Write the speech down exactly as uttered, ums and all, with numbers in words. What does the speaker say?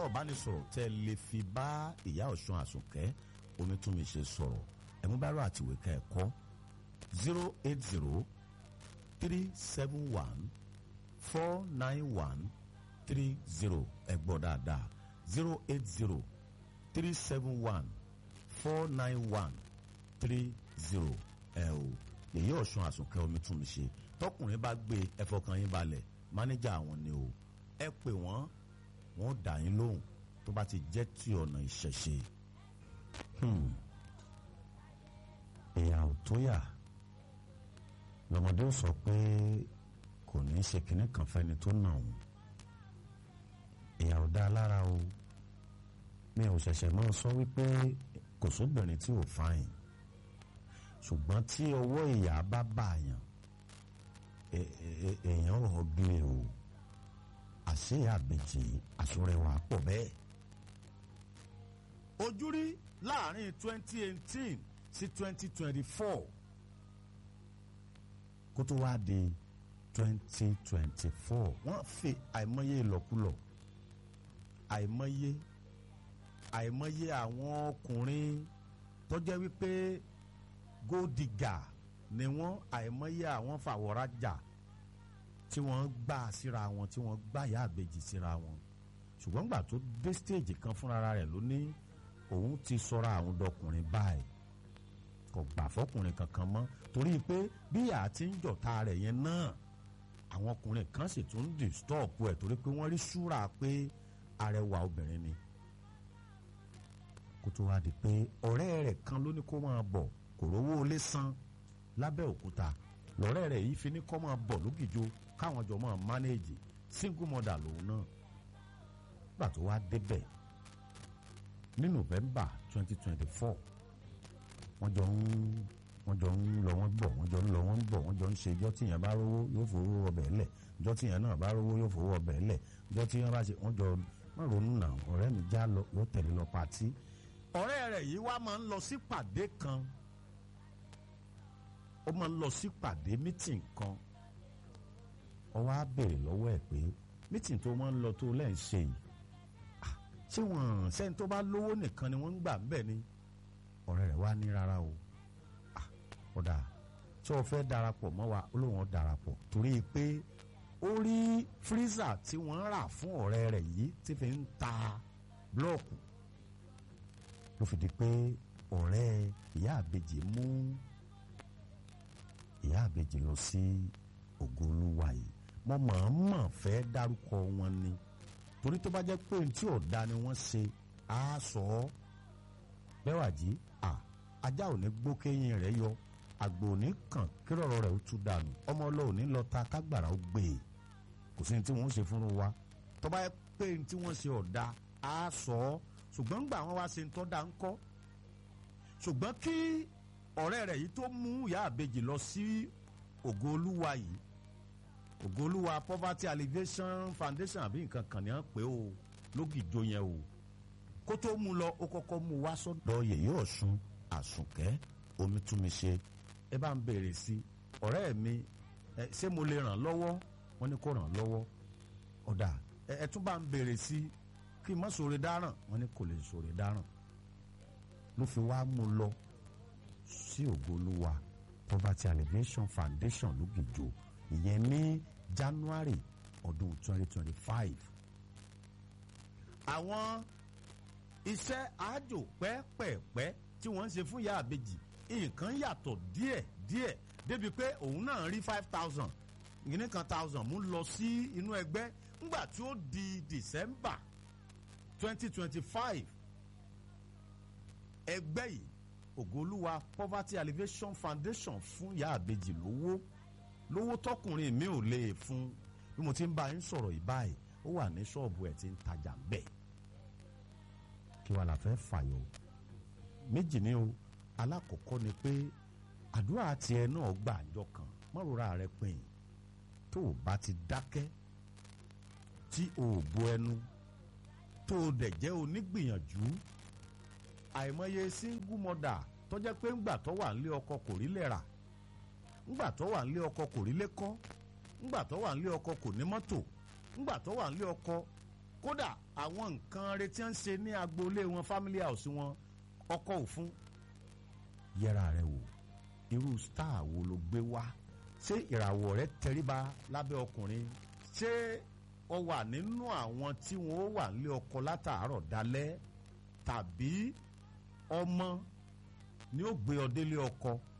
ìbánisọ̀rọ̀ tẹ́ lè fi bá ìyá Ọ̀ṣun Àsùnkẹ́ Omítúnmiṣe sọ̀rọ̀ ẹ̀mú bá rọ àtìwé ká ẹ̀kọ́ zero eight zero three seven one four nine one three zero ẹ gbọ́ dáadáa zero eight zero three seven one four nine one three zero ẹ o èyí Ọ̀ṣun Àsùnkẹ́ Omítúnmiṣe tọkùnrin bá gbé ẹ fọkàn yín balẹ̀ mánéjà àwọn ni o ẹ pè wọ́n wọ́n dà yín lóhùn tó bá ti jẹ́ ti ọ̀nà ìṣẹ̀ṣe. ìyà ò tó yà lọ́mọdé ó sọ pé kò ní í ṣe kinní kan fẹ́ni tó nà òun ìyà ò dá lára o mi ò ṣẹ̀ṣẹ̀ máa sọ wípé kò sóbìnrin tí ò fáyìn ṣùgbọ́n tí ọwọ́ ìyà bá bàyàn èèyàn ò gbé o àṣé àbèjì àṣọrẹwà pọ̀ bẹ́ẹ̀. ojú rí láàrin twenty eighteen sí twenty twenty four kó tó wá di twenty twenty four wọ́n fi àìmọye ìlọ́kulọ̀ àìmọye àìmọye àwọn ọkùnrin tó jẹ́ wípé gódìgà ni wọ́n àìmọye àwọn fàwọ̀rajà tí wọ́n gbà síra wọn tí wọ́n gbà yá àbèjì síra wọn ṣùgbọ́n gbà tó dé stage kan fúnra rẹ̀ ló ní òun ti sọra àwọn dọkùnrin báyìí kò gbà fọkùnrin kankan mọ́ torí pé bí àti ń jọ̀ta rẹ̀ yẹn náà àwọn ọkùnrin kan sì tún ń disturb ẹ̀ torí pé wọ́n rí súra pé arẹwà obìnrin ni kó tó wá di pé ọ̀rẹ́ rẹ̀ kan ló ní kó máa bọ̀ kò rówó lé san lábẹ́ òkúta lọ́rẹ́ rẹ̀ yìí fi ní kó máa bọ̀ lógìjó káwọn jọ máa manage single mother lòun náà gbà tó wá débẹ̀ ní November twenty twenty four wọ́n jọ ń wọ́n jọ ń lọ wọ́n bọ̀ wọ́n jọ ń lọ wọ́n bọ̀ wọ́n jọ ń ṣe ijọ́ tíyẹn bá rówó yóò fowó ọbẹ̀ lẹ̀ ijọ́ tíyẹn náà bá rówó yóò fowó ọbẹ̀ lẹ̀ ijọ́ tíyẹn bá ṣe wọ́n jọ má ronú nà ọ̀rẹ́ mi já lọ yóò tẹ̀lé lọ pàtí. ọ̀rẹ́ rẹ̀ yìí wá máa ń lọ sí pàdé kan ó máa ń lọ sí pàdé mítìn kan ó wá béèrè lọ́wọ́ ẹ̀ pé mítìn tó máa ń lọ tó lẹ́ ń ṣe yìí ṣé wọ́n sẹ́ni tó bá lówó nìkan ni wọ́n ń gbà ń bẹ̀ ni ọ̀rẹ́ rẹ̀ wá ní rárá o ọ̀dà tí wọ́n fẹ́ darapọ̀ mọ́ wa ó lóun darapọ̀ torí pé ó rí fírísà tí wọ́n rà fún ọ̀rẹ́ rẹ̀ yìí tí fi ń ta búlọ́ọ̀kù ló fi di pé ọ̀rẹ́ ìyá àbèjì mú ìyá àbèjì lọ sí Ògoolúwa yìí mo mọ̀ọ́mọ̀ fẹ́ dárúkọ wọn ni torí tó bá jẹ́ pé ohun tí ọ̀dà ni wọ́n ṣe á sọ ọ́ Bẹ́wàjí à ajá ò ní gbó kéyìn rẹ̀ yọ àgbò ò ní kàn kírọ̀rọ̀ rẹ̀ ó tú dànù ọmọ ọlọ́ ò ní lọ ta kágbàrá ó gbé e kò sí ní tí wọ́n ṣe fún wa tó bá yẹ pé ní tí wọ́n ṣe ọ̀dà á sọ ọ́ ṣùgbọ́n gbà wọ́n wá ṣe ń tọ́ da ń kọ́ ṣùgbọ́n kí ọ̀rẹ́ rẹ̀ yìí tó mú ìyá àbèjì lọ sí Ògoolúwa yìí Ògoolúwa Poverty Alleviation Foundation àbí nǹkan kan ní à ń pè ó lógìjó yẹn o kó tó mú lọ ó kọ́kọ́ mú wá sọ́dọ̀ yèyé Ọ̀ṣun Àsùnkẹ́ Omítúnmiṣe ẹ bá ń béèrè sí ọ̀rẹ́ mi ẹ ṣé mo lè ràn lọ́wọ́ wọ́n ní kó ràn lọ́wọ́ ọ̀dà ẹ tún bá ń béèrè sí kí n má sòrè dáràn wọ́n ní kò lè sòrè dáràn ló fi wá mú lọ sí Ògoolúwa Poverty Alleviation Foundation lógìjó ìyẹn ní January ọdún twenty twenty five àwọn iṣẹ́ àjò pẹ́pẹ́pẹ́ tí wọ́n ń ṣe fún ìyá àbèjì nǹkan yàtọ̀ díẹ̀ díẹ̀ débi pé òun náà rí five thousand ìgbìnní kan thousand mú lọ sí inú ẹgbẹ́ ńgbà tí ó di December twenty twenty five ẹgbẹ́ yìí Ògoolúwa Poverty Alleviation Foundation fún ìyá àbèjì lówó lówó tọkùnrin mi ò lè fún bí mo ti ń bá yín sọ̀rọ̀ yìí báyìí ó wà ní ṣọ́ọ̀bù ẹ̀ tí ń tajà bẹ́ẹ̀ kí wàá la fẹ́ fàyọ méjì ni o alákọ̀ọ́kọ́ ni pé àdúrà tiẹ̀ náà gbà àjọ kan mọ́rora rẹ pín tó o bá ti dákẹ́ tí o ò bo ẹnu tó o dẹ̀ jẹ́ onígbìyànjú àìmọye single mother tó jẹ́ pé ńgbà tó wà nílé ọkọ kò rí lẹ́ra ńgbà tó wà nílé ọkọ kò rí lẹ́kọ́ ńgbà tó wà nílé ọkọ kò ní mọ́tò ńgbà tó wà nílé ọkọ kódà àwọn nǹkan retí ń ṣe ní agboolé wọn family house wọn ọkọ òfun yẹra rẹ wò irú star wo ló gbé wá ṣé ìràwọ̀ rẹ tẹríba lábẹ́ ọkùnrin ṣé ó wà nínú àwọn tí wọn ó wà nílé ọkọ látàárọ̀ dalẹ́ tàbí ọmọ ni ó gbé ọ délé ọkọ